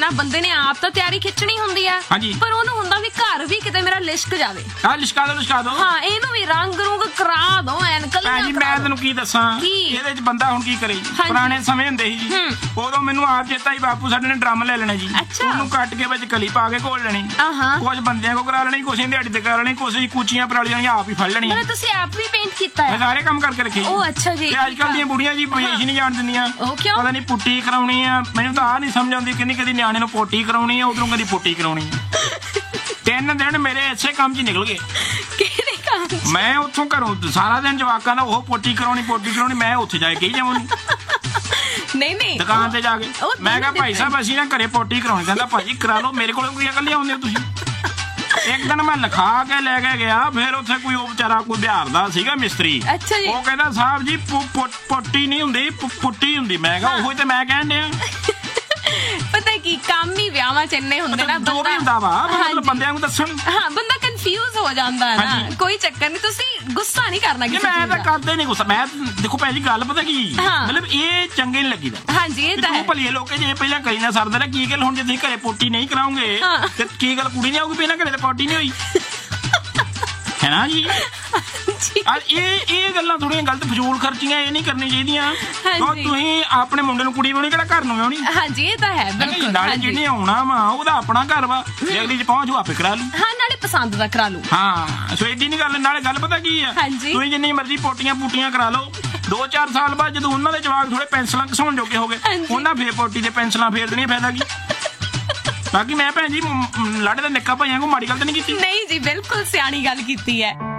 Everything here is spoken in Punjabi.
ਨਾ ਬੰਦੇ ਨੇ ਆਪ ਤਾਂ ਤਿਆਰੀ ਖਿੱਚਣੀ ਹੁੰਦੀ ਆ, ਪਰ ਉਹਨੂੰ ਹੁੰਦਾ ਵੀ ਘਰ ਵੀ ਕਿਤੇ ਮੇਰਾ ਲਿਸ਼ਕ ਜਾਵੇ। ਲਿਸ਼ਕਾ ਦੋ ਹਾਂ, ਇਹਨੂੰ ਵੀ ਰੰਗ ਰੂੰਗ ਕਰਾ ਦੋ ਐਨ ਕੱਲੀਆਂ। ਜੀ ਮੈਂ ਤੈਨੂੰ ਕੀ ਦੱਸਾਂ, ਇਹਦੇ ਚ ਬੰਦਾ ਹੁਣ ਕੀ ਕਰੇ। ਪੁਰਾਣੇ ਸਮੇਂ ਹੁੰਦੇ ਸੀ ਜੀ, ਉਦੋਂ ਮੈਨੂੰ ਆਪ ਚੇਤਾ ਹੀ ਬਾਪੂ ਸਾਡੇ ਨੇ ਡਰਮ ਲੈ ਲੈਣਾ ਜੀ, ਉਹਨੂੰ ਕੱਟ ਕੇ ਵਿੱਚ ਕਲੀ ਪਾ ਕੇ ਘੋਲ ਲੈਣੀ, ਕੁਝ ਬੰਦਿਆਂ ਕੋ ਕਰਾ ਲੈਣੀ, ਕੁਛ ਦਿਹਾੜੀ ਤੇ ਕਰਾ ਲੈਣੀ, ਕੁਛ ਕੂਚੀਆਂ ਪਰਾਲੀ ਜਾਣੀਆਂ ਆਪ ਹੀ ਫੜ ਲੈਣੀਆਂ। ਤੁਸੀਂ ਆਪ ਵੀ ਪੇਂਟ ਕੀਤਾ ਹੈ? ਸਾਰੇ ਕੰਮ ਕਰਕੇ ਰੱਖੇ। ਉਹ ਅੱਛਾ ਜੀ। ਅੱਜ ਕੱਲ ਦੀਆਂ ਬੁੜੀਆਂ ਜੀ ਪੇਸ਼ ਹੀ ਨਹੀਂ ਜਾਣ ਦਿੰਦੀਆਂ, ਪਤਾ ਨਹੀਂ ਪੁੱਟੀ ਕਰਾਉਣੀ ਆ, ਮੈਨੂੰ ਤਾਂ ਆਹ ਨਹੀਂ ਸਮਝ ਆਉਂਦੀ, ਕਿੰਨੀ ਕਦੀ ਨਿਆਣੇ ਨੂੰ ਪੋਟੀ ਕਰਾਉਣੀ ਆ, ਉਧਰੋਂ ਕਦੀ ਪੁੱਟੀ ਕਰਾਉਣੀ ਆ। 3 ਦਿਨ ਮੇਰੇ ਇਸੇ ਕੰਮ 'ਚ ਨਿਕਲ ਗਏ। ਕਿਹੜੇ ਕੰਮ 'ਚ? ਮੈਂ ਉੱਥੋਂ ਘਰੋਂ ਸਾਰਾ ਦਿਨ ਜਵਾਕਾਂ ਦਾ ਉਹ ਪੋਟੀ ਕਰਾਉਣੀ, ਮੈਂ ਉੱਥੇ ਜਾ ਕੇ ਕਹੀ ਜਾਵਾਂ ਨਹੀਂ ਦੁਕਾਨ ਤੇ ਜਾ ਕੇ। ਮੈਂ ਕਿਹਾ ਭਾਈ ਸਾਹਿਬ ਅਸੀਂ ਨਾ ਘਰੇ ਪੋਟੀ ਕਰਾਉਣੀ। ਕਹਿੰਦਾ ਭਾਜੀ ਕਰਾ ਲਓ, ਮੇਰੇ ਕੋਲ ਕੀ ਇਕੱਲੇ ਆਉਂਦੇ ਹੋ ਤੁਸੀਂ। ਇੱਕ ਦਿਨ ਮੈਂ ਲਿਖਾ ਕੇ ਲੈ ਕੇ ਗਿਆ, ਫਿਰ ਉੱਥੇ ਕੋਈ ਉਹ ਵਿਚਾਰਾ ਕੋਈ ਬਿਹਾਰ ਦਾ ਸੀਗਾ ਮਿਸਤਰੀ, ਉਹ ਕਹਿੰਦਾ ਸਾਹਿਬ ਜੀ ਪੋਟੀ ਨਹੀਂ ਹੁੰਦੀ, ਪੁੱਟੀ ਹੁੰਦੀ। ਮੈਂ ਕਿਹਾ ਉਹੀ ਤੇ ਮੈਂ ਕਹਿਣ ਡਿਆ। ਪਤਾ ਕੀ ਕੰਮ ਹੀ ਵਿਆਹਾਂ 'ਚ ਇੰਨੇ ਹੁੰਦੇ ਨਾ, ਜੋ ਵੀ ਹੁੰਦਾ ਵਾ ਮਤਲਬ ਬੰਦਿਆਂ ਨੂੰ ਦੱਸਣ। ਹਾਂ, ਬੰਦਾ ਕਨਫਿਊਜ਼ ਹੋ ਜਾਂਦਾ ਹੈ ਨਾ। ਕੋਈ ਚੱਕਰ ਨਹੀਂ, ਤੁਸੀਂ ਗੁੱਸਾ ਨਹੀਂ ਕਰਨਾ ਕਿਸੇ ਚੀਜ਼ ਦਾ। ਮੈਂ ਤਾਂ ਕਰਦੇ ਨਹੀਂ ਗੁੱਸਾ। ਮੈਂ ਦੇਖੋ ਭੈਣ ਜੀ ਗੱਲ ਪਤਾ ਕੀ, ਮਤਲਬ ਇਹ ਚੰਗੇ ਨਹੀਂ ਲੱਗੀਦਾ। ਹਾਂਜੀ, ਇਹ ਤਾਂ ਹੈ। ਭਲੀਏ ਲੋਕ ਜੇ ਪਹਿਲਾਂ ਕਰੀ ਨਾ ਸਰਦਾ ਨਾ, ਕੀ ਗੱਲ ਹੁਣ ਜੇ ਤੁਸੀਂ ਘਰੇ ਪੋਟੀ ਨਹੀਂ ਕਰਾਉਂਗੇ ਤੇ ਕੀ ਗੱਲ ਕੁੜੀ ਨਹੀਂ ਆਊਗੀ, ਪਹਿਲਾਂ ਘਰੇ ਤੇ ਪੋਟੀ ਨਹੀਂ ਹੋਈ ਹੈ ਨਾ ਜੀ। ਇਹ ਗੱਲਾਂ ਥੋੜੀਆਂ ਗਲਤ ਫਜ਼ੂਲ ਖਰਚੀਆਂ ਇਹ ਨਹੀਂ ਕਰਨੀ ਚਾਹੀਦੀਆਂ। ਤੁਸੀਂ ਆਪਣੇ ਮੁੰਡੇ ਨੂੰ ਕੁੜੀ ਬਣਾਉਣੀ, ਕਿਹੜਾ ਘਰ ਨੂੰ ਵਿਆਹਣੀ। ਹਾਂਜੀ, ਇਹ ਤਾਂ ਹੈ ਬਿਲਕੁਲ। ਨਾਲੇ ਜਿਹਨੇ ਆਉਣਾ ਵਾ ਉਹਦਾ ਆਪਣਾ ਘਰ ਵਾ, ਅਗਲੀ 'ਚ ਪਹੁੰਚ ਆਪੇ ਕਰਾ ਲੂ। ਹਾਂ, ਨਾਲੇ ਪਸੰਦ ਦਾ ਕਰਾ ਲੂ। ਹਾਂ, ਸੋ ਏਡੀ ਨਹੀਂ ਗੱਲ। ਨਾਲੇ ਗੱਲ ਪਤਾ ਕੀ ਆ, ਤੁਸੀਂ ਜਿੰਨੀ ਮਰਜ਼ੀ ਪੋਟੀਆਂ ਪੂਟੀਆਂ ਕਰਾ ਲਓ, 2-4 ਸਾਲ ਬਾਅਦ ਜਦੋਂ ਉਹਨਾਂ ਦੇ ਜਵਾਕ ਥੋੜੇ ਪੈਨਸਲਾਂ ਘਸਾਉਣ ਜੋਗੇ ਹੋ ਗਏ, ਉਹਨਾਂ ਫੇਰ ਪੋਟੀ ਦੇ ਪੈਨਸਲਾਂ ਫੇਰ ਦੇਣੀਆਂ, ਫਾਇਦਾ ਕੀ। ਬਾਕੀ ਮੈਂ ਭੈਣ ਜੀ ਲਾੜੇ ਦਾ ਨਿੱਕਾ ਭਾਈਆਂ ਕੋ ਮਾੜੀ ਗੱਲ ਤਾਂ ਨਹੀਂ ਕੀਤੀ। ਨਹੀਂ ਜੀ, ਬਿਲਕੁਲ ਸਿਆਣੀ ਗੱਲ ਕੀਤੀ ਹੈ।